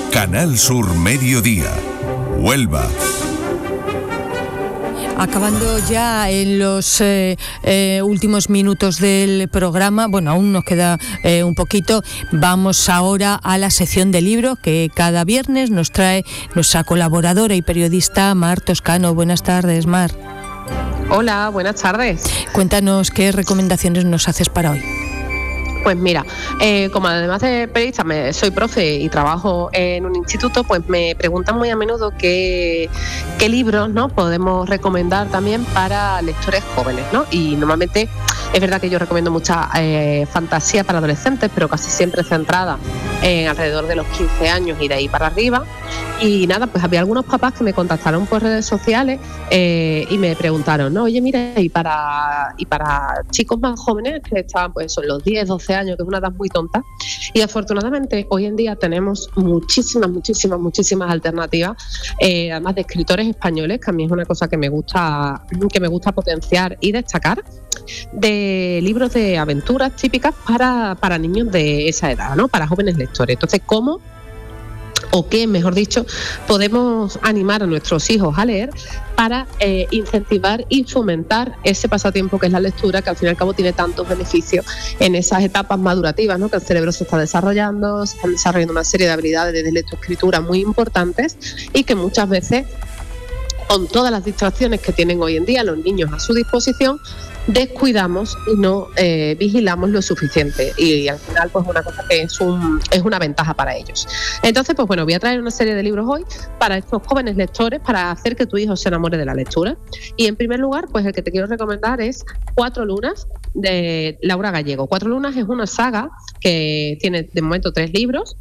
Canal Sur Mediodía, Huelva. Acabando ya en los últimos minutos del programa, bueno, aún nos queda un poquito, vamos ahora a la sección de libros que cada viernes nos trae nuestra colaboradora y periodista Mar Toscano. Buenas tardes, Mar. Hola, buenas tardes. Cuéntanos qué recomendaciones nos haces para hoy. Pues mira, como además de periodista soy profe y trabajo en un instituto, pues me preguntan muy a menudo qué libros, ¿no?, podemos recomendar también para lectores jóvenes, ¿no? Y normalmente es verdad que yo recomiendo mucha fantasía para adolescentes, pero casi siempre centrada en alrededor de los 15 años y de ahí para arriba. Y nada, pues había algunos papás que me contactaron por redes sociales y me preguntaron, ¿no?, oye, mira, y para chicos más jóvenes que estaban pues son los 10, 12 años, que es una edad muy tonta, y afortunadamente hoy en día tenemos muchísimas alternativas, además de escritores españoles, que a mí es una cosa que me gusta potenciar y destacar, de libros de aventuras típicas para niños de esa edad, ¿no?, para jóvenes lectores. Entonces, ¿cómo o qué, mejor dicho, podemos animar a nuestros hijos a leer para incentivar y fomentar ese pasatiempo que es la lectura, que al fin y al cabo tiene tantos beneficios en esas etapas madurativas, ¿no?, que el cerebro se está desarrollando, se están desarrollando una serie de habilidades de lectoescritura muy importantes y que muchas veces, con todas las distracciones que tienen hoy en día los niños a su disposición, descuidamos y no vigilamos lo suficiente, y al final pues una cosa que es una ventaja para ellos. Entonces, pues bueno, voy a traer una serie de libros hoy para estos jóvenes lectores, para hacer que tu hijo se enamore de la lectura. Y en primer lugar, pues el que te quiero recomendar es 4 lunas, de Laura Gallego. 4 lunas es una saga que tiene de momento 3 libros.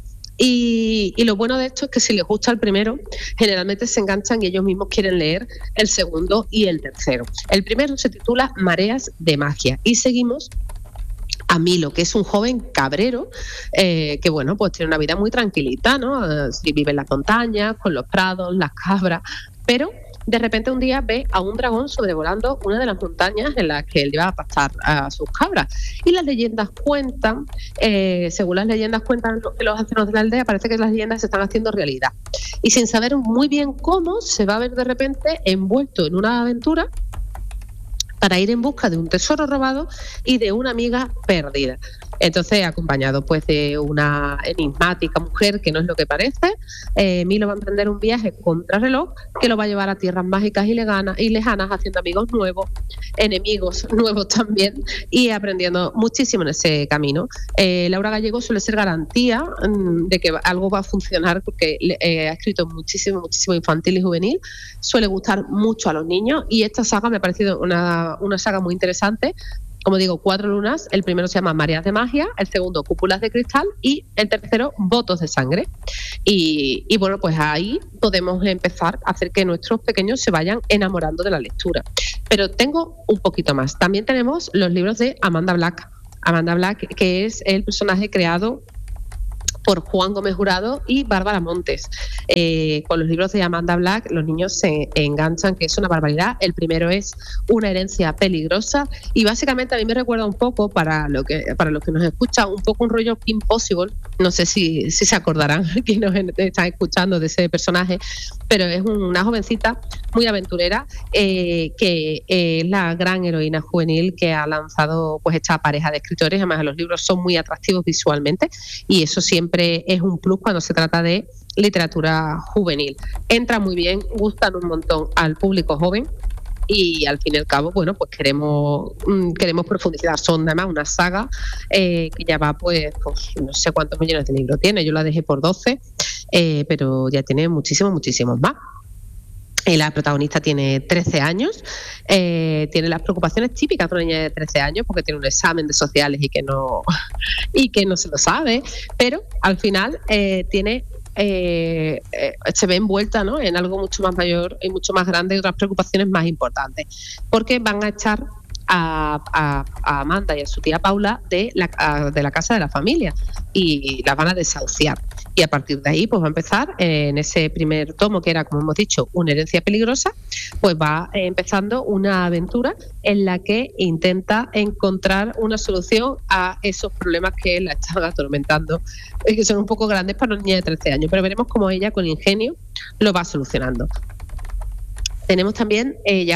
Y lo bueno de esto es que si les gusta el primero, generalmente se enganchan y ellos mismos quieren leer el segundo y el tercero. El primero se titula Mareas de magia y seguimos a Milo, que es un joven cabrero que, bueno, pues tiene una vida muy tranquilita, ¿no? Vive en las montañas, con los prados, las cabras, pero de repente un día ve a un dragón sobrevolando una de las montañas en las que él iba a pastar a sus cabras. Y las leyendas cuentan, según las leyendas cuentan que los ancianos de la aldea, parece que las leyendas se están haciendo realidad. Y sin saber muy bien cómo, se va a ver de repente envuelto en una aventura para ir en busca de un tesoro robado y de una amiga perdida. Entonces, acompañado pues de una enigmática mujer que no es lo que parece, Milo va a emprender un viaje contrarreloj que lo va a llevar a tierras mágicas y lejanas, haciendo amigos nuevos, enemigos nuevos también, y aprendiendo muchísimo en ese camino. Laura Gallego suele ser garantía de que algo va a funcionar, porque ha escrito muchísimo infantil y juvenil, suele gustar mucho a los niños, y esta saga me ha parecido una saga muy interesante. Como digo, 4 lunas, el primero se llama Mareas de magia, el segundo Cúpulas de cristal y el tercero Votos de sangre. Y bueno, pues ahí podemos empezar a hacer que nuestros pequeños se vayan enamorando de la lectura. Pero tengo un poquito más. También tenemos los libros de Amanda Black. Amanda Black, que es el personaje creado por Juan Gómez Jurado y Bárbara Montes. Con los libros de Amanda Black los niños se enganchan, que es una barbaridad. El primero es Una herencia peligrosa, y básicamente a mí me recuerda un poco, para los que nos escuchan, un poco un rollo Kim Possible. No sé si se acordarán quienes nos están escuchando de ese personaje, pero es una jovencita muy aventurera que es la gran heroína juvenil que ha lanzado pues esta pareja de escritores. Además, los libros son muy atractivos visualmente, y eso siempre es un plus cuando se trata de literatura juvenil. Entra muy bien, gustan un montón al público joven, y al fin y al cabo, bueno, pues queremos profundizar. Son además una saga que ya va pues no sé cuántos millones de libros tiene. Yo la dejé por 12, pero ya tiene muchísimos más. La protagonista tiene 13 años, tiene las preocupaciones típicas de una niña de 13 años, porque tiene un examen de sociales y que no se lo sabe, pero al final se ve envuelta, ¿no?, en algo mucho más mayor y mucho más grande, y otras preocupaciones más importantes, porque van a echar a Amanda y a su tía Paula de la casa de la familia y las van a desahuciar. Y a partir de ahí pues va a empezar en ese primer tomo, que era, como hemos dicho, una herencia peligrosa, pues va empezando una aventura en la que intenta encontrar una solución a esos problemas que la están atormentando, que son un poco grandes para una niña de 13 años, pero veremos cómo ella con ingenio lo va solucionando. Tenemos también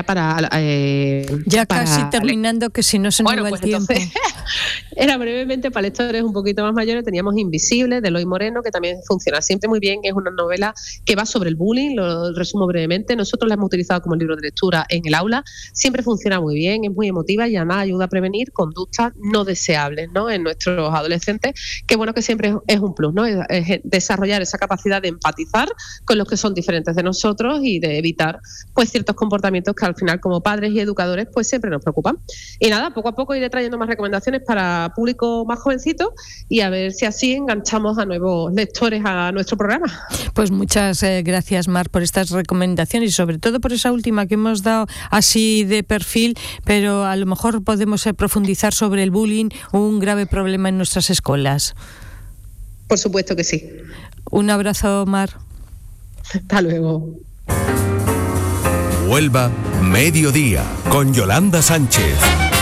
casi terminando, que si no se nos va el tiempo. Entonces, era brevemente para lectores un poquito más mayores. Teníamos Invisible, de Eloy Moreno, que también funciona siempre muy bien. Es una novela que va sobre el bullying, lo resumo brevemente. Nosotros la hemos utilizado como libro de lectura en el aula. Siempre funciona muy bien, es muy emotiva y además ayuda a prevenir conductas no deseables, ¿no?, en nuestros adolescentes, que bueno, que siempre es un plus, ¿no?, es desarrollar esa capacidad de empatizar con los que son diferentes de nosotros y de evitar pues ciertos comportamientos que al final, como padres y educadores, pues siempre nos preocupan. Y nada, poco a poco iré trayendo más recomendaciones para público más jovencito y a ver si así enganchamos a nuevos lectores a nuestro programa. Pues muchas gracias, Mar, por estas recomendaciones y sobre todo por esa última que hemos dado así de perfil, pero a lo mejor podemos profundizar sobre el bullying, un grave problema en nuestras escuelas. Por supuesto que sí. Un abrazo, Mar. Hasta luego. Huelva, mediodía, con Yolanda Sánchez.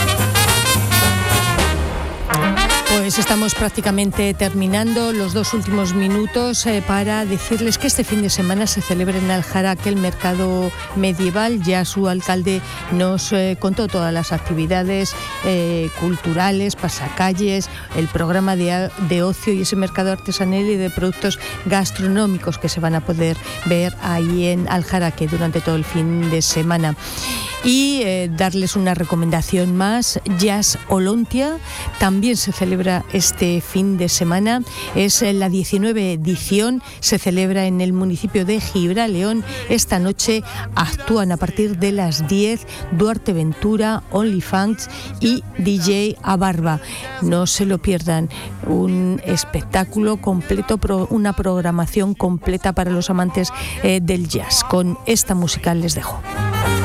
Pues estamos prácticamente terminando los 2 últimos minutos para decirles que este fin de semana se celebra en Aljaraque el mercado medieval. Ya su alcalde nos contó todas las actividades culturales, pasacalles, el programa de ocio y ese mercado artesanal y de productos gastronómicos que se van a poder ver ahí en Aljaraque durante todo el fin de semana. Y darles una recomendación más, Jazz Olontia también se celebra este fin de semana, es la 19 edición, se celebra en el municipio de Gibraleón. Esta noche actúan a partir de las 10 Duarte Ventura, OnlyFans y DJ Abarba. No se lo pierdan, un espectáculo completo, una programación completa para los amantes del jazz. Con esta música les dejo.